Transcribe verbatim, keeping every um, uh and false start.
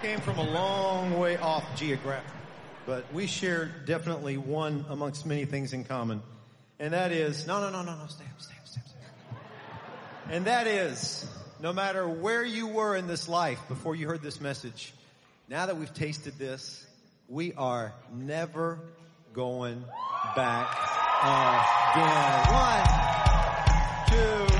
came from a long way off geographically, but we share definitely one amongst many things in common. And that is, no, no, no, no, no, stay up, stay up, stay up, stay up. And that is, no matter where you were in this life before you heard this message, now that we've tasted this, we are never going back again. One, two,